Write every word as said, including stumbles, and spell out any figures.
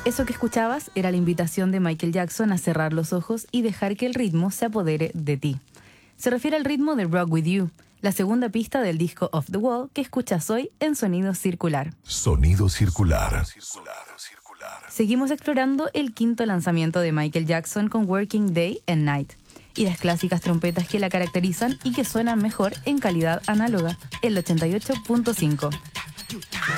Eso que escuchabas era la invitación de Michael Jackson a cerrar los ojos y dejar que el ritmo se apodere de ti. Se refiere al ritmo de Rock With You, la segunda pista del disco Off the Wall que escuchas hoy en Sonido Circular. Sonido Circular. Seguimos explorando el quinto lanzamiento de Michael Jackson con Working Day and Night y las clásicas trompetas que la caracterizan y que suenan mejor en calidad análoga, el ochenta y ocho punto cinco.